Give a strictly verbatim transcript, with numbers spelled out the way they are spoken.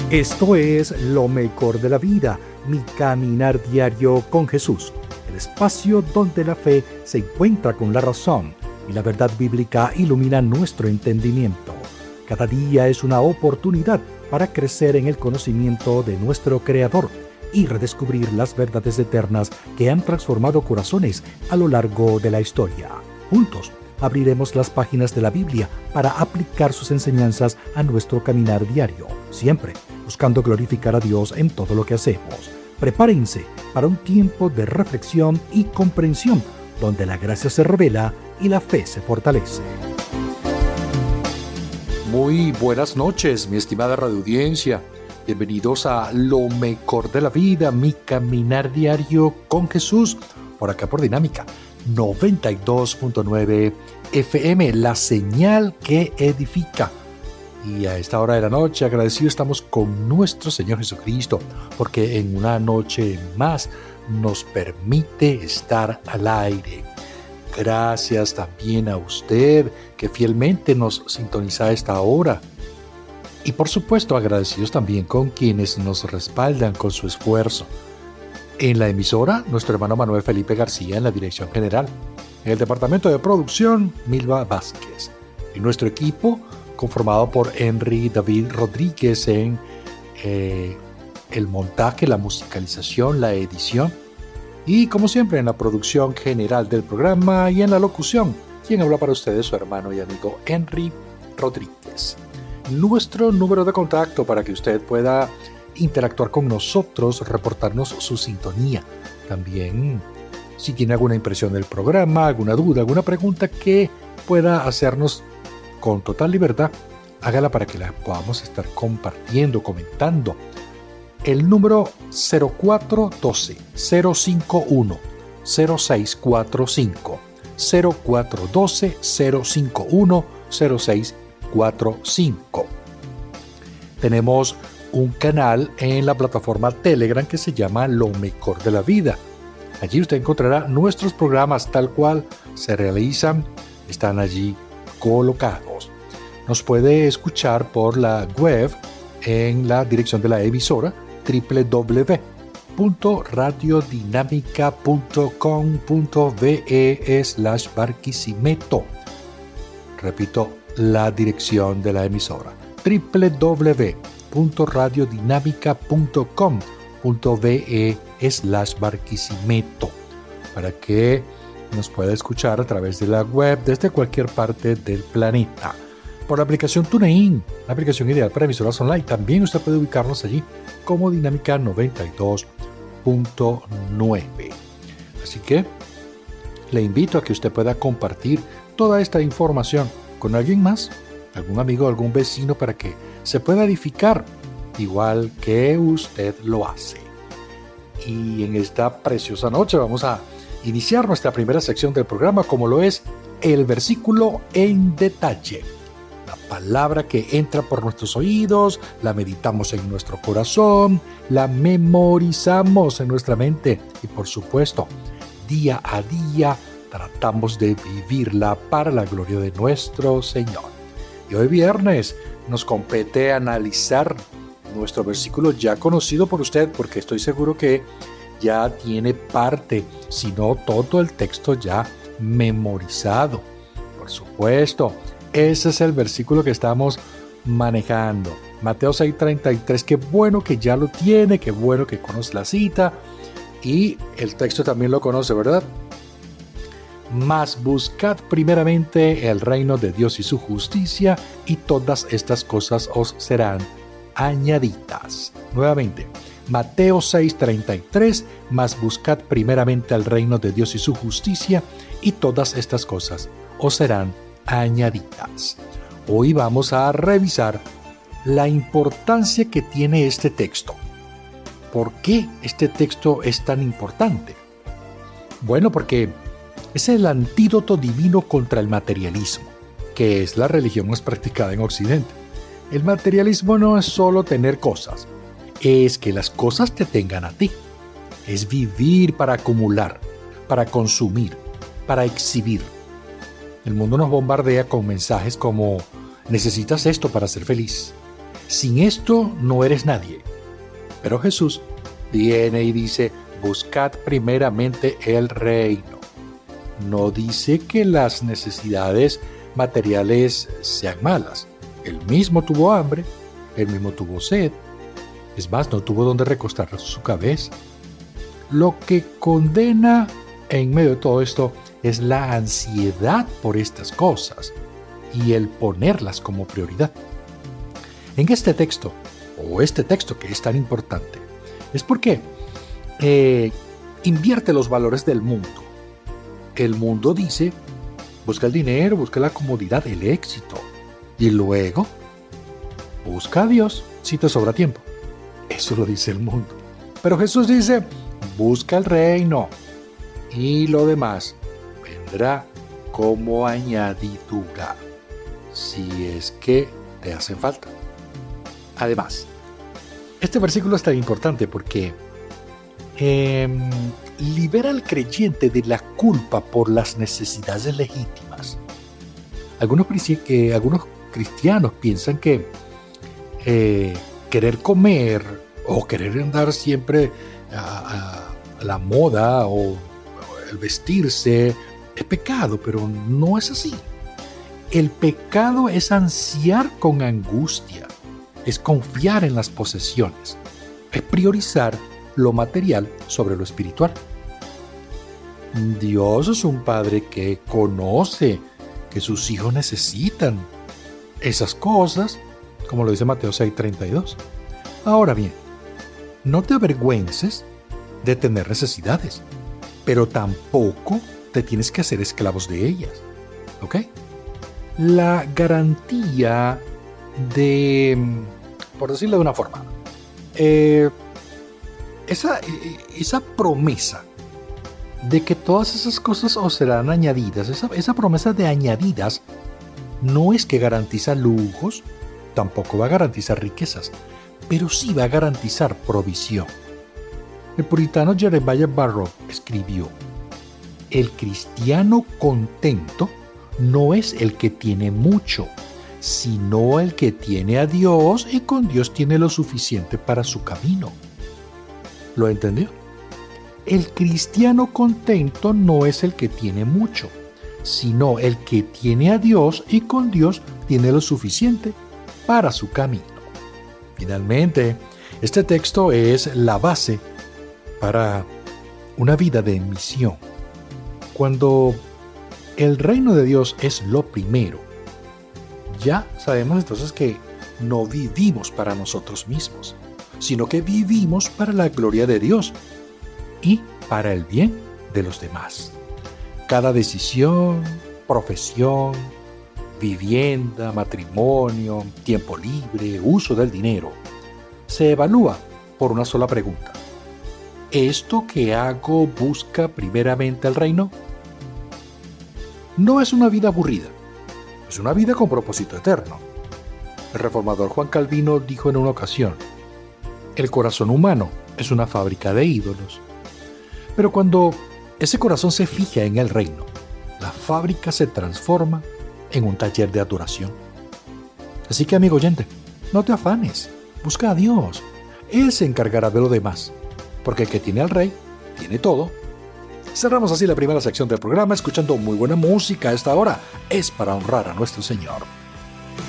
Esto es Lo Mejor de la Vida, mi caminar diario con Jesús, el espacio donde la fe se encuentra con la razón y la verdad bíblica ilumina nuestro entendimiento. Cada día es una oportunidad para crecer en el conocimiento de nuestro Creador y redescubrir las verdades eternas que han transformado corazones a lo largo de la historia. Juntos abriremos las páginas de la Biblia para aplicar sus enseñanzas a nuestro caminar diario, siempre buscando glorificar a Dios en todo lo que hacemos. Prepárense para un tiempo de reflexión y comprensión, donde la gracia se revela y la fe se fortalece. Muy buenas noches, mi estimada radioaudiencia. Bienvenidos a Lo Mejor de la Vida, mi caminar diario con Jesús, por acá por Dinámica noventa y dos punto nueve F M, la señal que edifica. Y a esta hora de la noche, agradecidos estamos con nuestro Señor Jesucristo, porque en una noche más nos permite estar al aire. Gracias también a usted que fielmente nos sintoniza a esta hora. Y por supuesto, agradecidos también con quienes nos respaldan con su esfuerzo. En la emisora, nuestro hermano Manuel Felipe García en la dirección general. En el departamento de producción, Milva Vázquez. En nuestro equipo, conformado por Henry David Rodríguez en eh, el montaje, la musicalización, la edición y como siempre en la producción general del programa y en la locución, quien habla para ustedes su hermano y amigo Henry Rodríguez. Nuestro número de contacto para que usted pueda interactuar con nosotros, reportarnos su sintonía. También si tiene alguna impresión del programa, alguna duda, alguna pregunta que pueda hacernos con total libertad, hágala para que la podamos estar compartiendo, comentando. El número cero cuatro uno dos, cero cinco uno, cero seis cuatro cinco, cero cuatro uno dos, cero cinco uno, cero seis cuatro cinco. Tenemos un canal en la plataforma Telegram que se llama Lo Mejor de la Vida. Allí usted encontrará nuestros programas tal cual se realizan, están allí colocados. Nos puede escuchar por la web en la dirección de la emisora doble u doble u doble u punto radiodinámica punto com punto be slash barquisimeto. Repito, la dirección de la emisora doble u doble u doble u punto radiodinámica punto com punto be slash barquisimeto para que nos puede escuchar a través de la web desde cualquier parte del planeta. Por la aplicación TuneIn, la aplicación ideal para emisoras online, también usted puede ubicarnos allí como Dinámica noventa y dos punto nueve. Así que le invito a que usted pueda compartir toda esta información con alguien más, algún amigo, algún vecino, para que se pueda edificar igual que usted lo hace. Y en esta preciosa noche vamos a iniciar nuestra primera sección del programa, como lo es el versículo en detalle. La palabra que entra por nuestros oídos, la meditamos en nuestro corazón, la memorizamos en nuestra mente y por supuesto, día a día tratamos de vivirla para la gloria de nuestro Señor. Y hoy viernes nos compete analizar nuestro versículo ya conocido por usted, porque estoy seguro que ya tiene parte, si no todo el texto ya memorizado. Por supuesto, ese es el versículo que estamos manejando. Mateo seis treinta y tres, qué bueno que ya lo tiene, qué bueno que conoce la cita y el texto también lo conoce, ¿verdad? Mas buscad primeramente el reino de Dios y su justicia, y todas estas cosas os serán añadidas. Nuevamente, Mateo seis treinta y tres, mas buscad primeramente el reino de Dios y su justicia, y todas estas cosas os serán añadidas. Hoy vamos a revisar la importancia que tiene este texto. ¿Por qué este texto es tan importante? Bueno, porque es el antídoto divino contra el materialismo, que es la religión más practicada en Occidente. El materialismo no es solo tener cosas, es que las cosas te tengan a ti. Es vivir para acumular, para consumir, para exhibir. El mundo nos bombardea con mensajes como: necesitas esto para ser feliz, Sin esto no eres nadie. Pero Jesús viene y dice, buscad primeramente el reino. No dice que las necesidades materiales sean malas. Él mismo tuvo hambre, él mismo tuvo sed. Es más, no tuvo donde recostar su cabeza. Lo que condena en medio de todo esto es la ansiedad por estas cosas y el ponerlas como prioridad. En este texto, o este texto que es tan importante, es porque eh, invierte los valores del mundo. El mundo dice, busca el dinero, busca la comodidad, el éxito, y luego busca a Dios si te sobra tiempo. Eso lo dice el mundo. Pero Jesús dice, busca el reino y lo demás vendrá como añadidura, si es que te hacen falta. Además, este versículo es tan importante porque eh, libera al creyente de la culpa por las necesidades legítimas. Algunos, eh, algunos cristianos piensan que eh, querer comer o querer andar siempre a, a la moda o el vestirse es pecado, pero no es así. El pecado es ansiar con angustia, es confiar en las posesiones, es priorizar lo material sobre lo espiritual. Dios es un padre que conoce que sus hijos necesitan esas cosas, como lo dice Mateo seis treinta y dos. Ahora bien, no te avergüences de tener necesidades, pero tampoco te tienes que hacer esclavos de ellas, ¿ok? La garantía de, por decirlo de una forma, eh, esa, esa promesa de que todas esas cosas os serán añadidas, esa, esa promesa de añadidas no es que garantiza lujos, tampoco va a garantizar riquezas, pero sí va a garantizar provisión. El puritano Jeremiah Barrow escribió, el cristiano contento no es el que tiene mucho, sino el que tiene a Dios y con Dios tiene lo suficiente para su camino. ¿Lo entendió? El cristiano contento no es el que tiene mucho, sino el que tiene a Dios y con Dios tiene lo suficiente para su camino. Finalmente, este texto es la base para una vida de misión. Cuando el reino de Dios es lo primero, ya sabemos entonces que no vivimos para nosotros mismos, sino que vivimos para la gloria de Dios y para el bien de los demás. Cada decisión, profesión, vivienda, matrimonio, tiempo libre, uso del dinero, se evalúa por una sola pregunta. ¿Esto que hago busca primeramente el reino? No es una vida aburrida, es una vida con propósito eterno. El reformador Juan Calvino dijo en una ocasión, el corazón humano es una fábrica de ídolos. Pero cuando ese corazón se fija en el reino, la fábrica se transforma en un taller de adoración. Así que, amigo oyente, no te afanes, busca a Dios. Él se encargará de lo demás, porque el que tiene al rey, tiene todo. Cerramos así la primera sección del programa escuchando muy buena música a esta hora. Es para honrar a nuestro Señor.